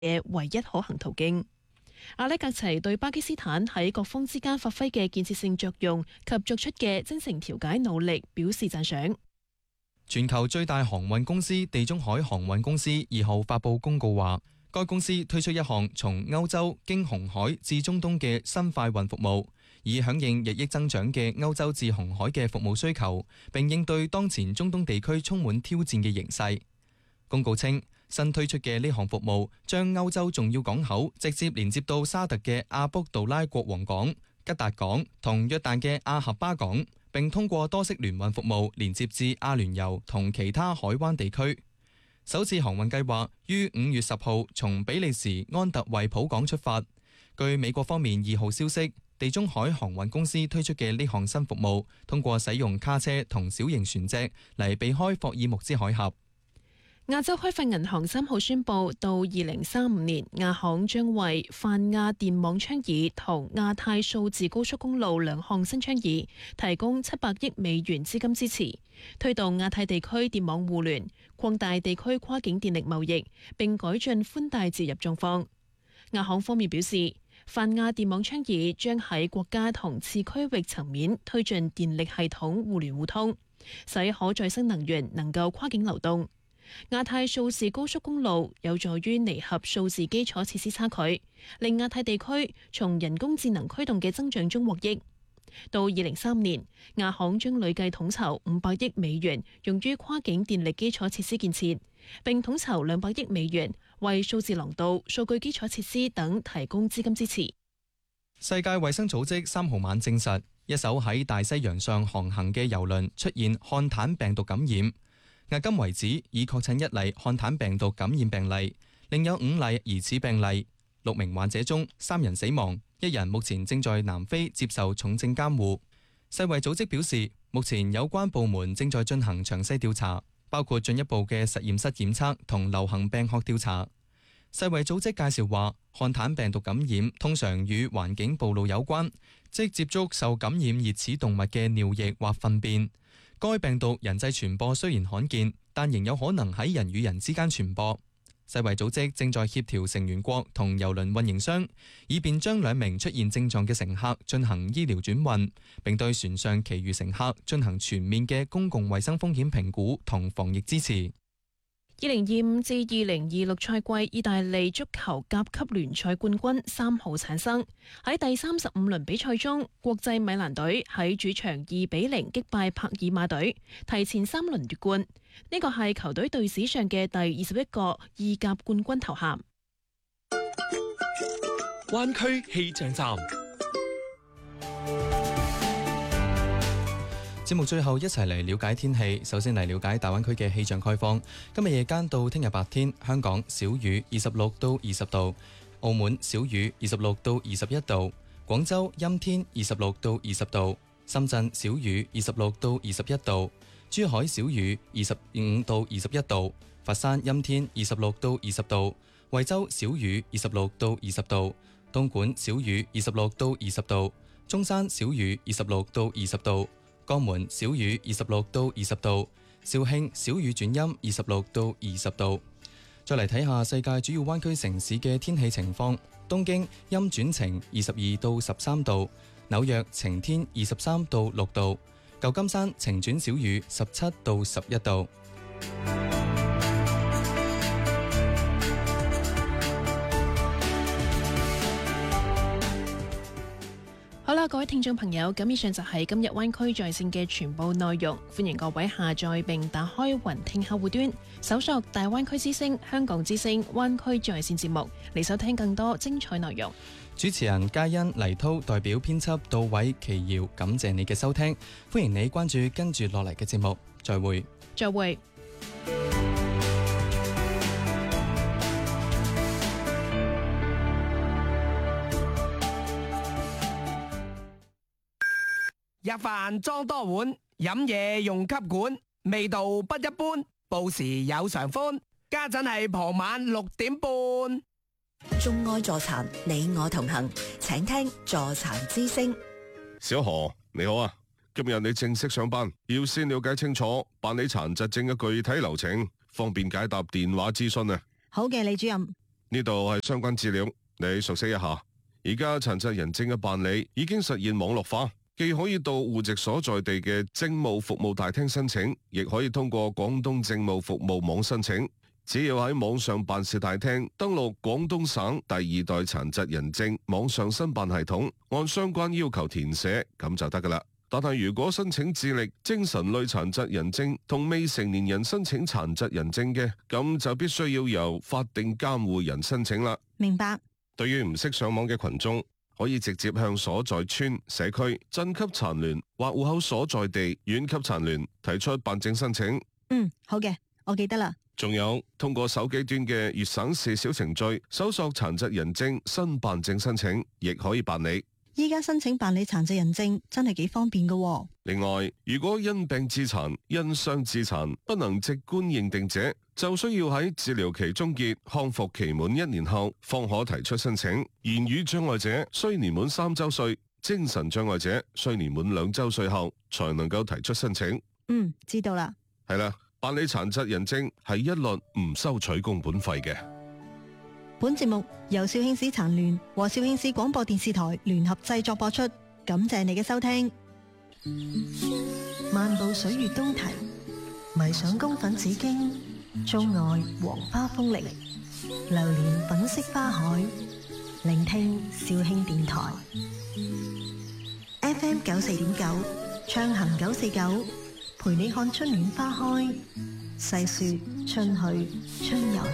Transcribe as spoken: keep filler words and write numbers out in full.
嘅唯一可行途徑。阿拉格齊對巴基斯坦喺各方之間發揮嘅建設性作用及作出嘅真誠調解努力表示讚賞。 全球最大航運公司地中海航運公司二號發布公告話，該公司推出一項從歐洲經紅海至中東嘅新快運服務，以響應日益增長嘅歐洲至紅海嘅服務需求，並應對當前中東地區充滿挑戰嘅形勢。公告稱，新推出嘅呢項服務將歐洲重要港口直接連接到沙特嘅阿卜杜拉國王港、吉達港同約旦嘅阿合巴港，並通過多式聯運服務連接至阿聯酋同其他海灣地區。首次航運計劃於五月十號從比利時安特衛普港出發。據美國方面二號消息，地中海航運公司推出嘅呢項新服務，通過使用卡車同小型船隻嚟避開霍爾木茲海峽。 亞洲開發銀行三號宣布，到二零三五年，亞行將為泛亞電網倡議同亞太數字高速公路兩項新倡議提供七百億美元資金支持，推動亞太地區電網互聯，擴大地區跨境電力貿易，並改進寬帶接入狀況。亞行方面表示，泛亞電網倡議將喺國家同次區域層面推進電力系統互聯互通，使可再生能源能夠跨境流動。亞太數字高速公路有助於彌合數字基礎設施差距，令亞太地區從人工智能驅動嘅增長中獲益。到二零三五年，亞行將累計統籌五百億美元用於跨境電力基礎設施建設，並統籌兩百億美元為數字廊道、數據基礎設施等提供資金支持。 世界衛生組織三號晚證實，一艘喺大西洋上航行嘅郵輪出現漢坦病毒感染。迄今為止已確診一例漢坦病毒感染病例，另有五例疑似病例。六名患者中，三人死亡，一人目前正在南非接受重症監護。世衛組織表示，目前有關部門正在進行詳細調查，包括進一步嘅實驗室檢測同流行病學調查。世衛組織介紹話，漢坦病毒感染通常與環境暴露有關，即接觸受感染熱齒動物嘅尿液或糞便。該病毒人際傳播雖然罕見，但仍有可能喺人與人之間傳播。世衛組織正在協調成員國同郵輪運營商，以便將兩名出現症狀嘅乘客進行醫療轉運，並對船上其餘乘客進行全面嘅公共衛生風險評估同防疫支持。 二零二五至二零二六賽季意大利足球甲級聯賽冠軍三號產生。喺第三十五輪比賽中，國際米蘭隊喺主場二比零擊敗帕爾馬隊，提前三輪奪冠。呢個係球隊隊史上嘅第二十一個意甲冠軍頭銜。 灣區氣象站。 節目最後一齊嚟了解天氣。首先嚟了解大灣區嘅氣象概況。今日夜間到聽日白天，香港小雨二十六到二十度，澳門小雨二十六到二十一度，廣州陰天二十六到二十度，深圳小雨二十六到二十一度，珠海小雨二十五到二十一度，佛山陰天二十六到二十度，惠州小雨二十六到二十度，東莞小雨二十六到二十度，中山小雨二十六到二十度，江門小雨二十六到二十度，肇慶小雨轉陰二十六到二十度。再嚟睇下世界主要灣區城市嘅天氣情況。東京陰轉晴二十二到十三度，紐約晴天二十三到六度，舊金山晴轉小雨十七到十一度。 好啦，各位聽眾朋友，咁以上就係今日灣區在線嘅全部內容。歡迎各位下載並打開雲聽客戶端，搜索大灣區之聲、香港之聲、灣區在線節目，嚟收聽更多精彩內容。 主持人嘉欣、黎濤代表編輯杜偉、奇瑤，感謝你嘅收聽。歡迎你關注跟住落嚟嘅節目。再會。 再會。 日飯裝多碗，飲嘢用吸管，味道不一般。報時有常歡，家陣係傍晚六點半。 中愛助殘，你我同行，請聽助殘之聲。 小何你好啊，今日你正式上班，要先了解清楚辦理殘疾證嘅具體流程，方便解答電話諮詢啊。 好嘅，李主任。 呢度係相關資料，你熟悉一下。而家殘疾人證嘅辦理已經實現網絡化，既可以到戶籍所在地嘅政務服務大廳申請，亦可以通過廣東政務服務網申請。只要喺網上辦事大廳登錄廣東省第二代殘疾人證網上申辦系統，按相關要求填寫，咁就得噶啦。但係如果申請智力、精神類殘疾人證同未成年人申請殘疾人證嘅，咁就必須要由法定監護人申請啦。 明白。 對於唔識上網嘅群眾，可以直接向所在村、社區、鎮級殘聯或戶口所在地縣級殘聯提出辦證申請。 嗯，好嘅，我記得啦。 仲有通過手機端嘅粵省市小程序搜索殘疾人證新辦證申請，亦可以辦理。 依家申請辦理殘疾人證真係幾方便㗎喎。 另外，如果因病致殘、因傷致殘不能直觀認定者，就需要喺治療期終結、康復期滿一年後，方可提出申請。言語障礙者需年滿三周歲，精神障礙者需年滿兩周歲後，才能夠提出申請。 嗯，知道啦。 係啦，辦理殘疾人證係一律唔收取工本費嘅。 本節目由肇慶市殘聯和肇慶市廣播電視台聯合製作播出，感謝你嘅收聽。漫步水月東堤，迷上宮粉紫荊，鍾愛黃花風鈴，流連粉色花海，聆聽肇慶電台 F M 九四點九，暢行九四九，陪你看春暖花開，細說春去春又